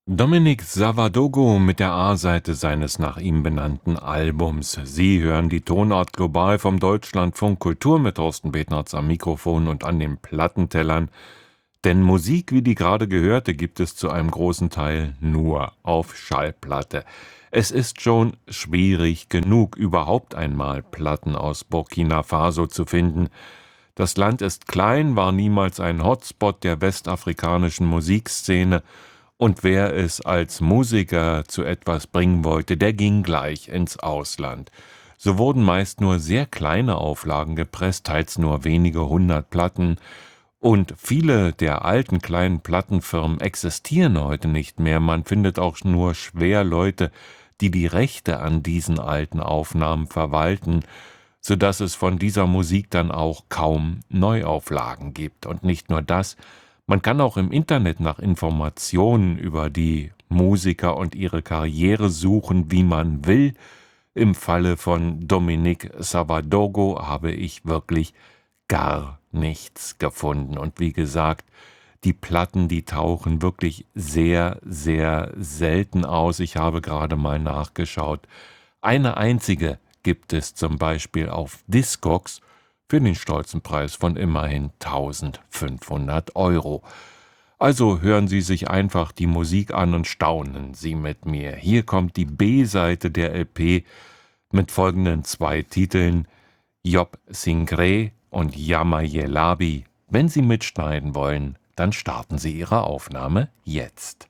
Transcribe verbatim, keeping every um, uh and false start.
Dominic Savadogo mit der A-Seite seines nach ihm benannten Albums. Sie hören die Tonart global vom Deutschlandfunk Kultur mit Thorsten Betnartz am Mikrofon und an den Plattentellern. Denn Musik, wie die gerade gehörte, gibt es zu einem großen Teil nur auf Schallplatte. Es ist schon schwierig genug, überhaupt einmal Platten aus Burkina Faso zu finden. Das Land ist klein, war niemals ein Hotspot der westafrikanischen Musikszene, und wer es als Musiker zu etwas bringen wollte, der ging gleich ins Ausland. So wurden meist nur sehr kleine Auflagen gepresst, teils nur wenige hundert Platten, und viele der alten kleinen Plattenfirmen existieren heute nicht mehr. Man findet auch nur schwer Leute, die die Rechte an diesen alten Aufnahmen verwalten, so dass es von dieser Musik dann auch kaum Neuauflagen gibt. Und nicht nur das, man kann auch im Internet nach Informationen über die Musiker und ihre Karriere suchen, wie man will. Im Falle von Dominic Savadogo habe ich wirklich gar nichts gefunden. Und wie gesagt, die Platten, die tauchen wirklich sehr, sehr selten aus. Ich habe gerade mal nachgeschaut. Eine einzige gibt es zum Beispiel auf Discogs für den stolzen Preis von immerhin eintausendfünfhundert Euro. Also hören Sie sich einfach die Musik an und staunen Sie mit mir. Hier kommt die B-Seite der L P mit folgenden zwei Titeln: Job Singre und Yamayelabi. Wenn Sie mitschneiden wollen, dann starten Sie Ihre Aufnahme jetzt.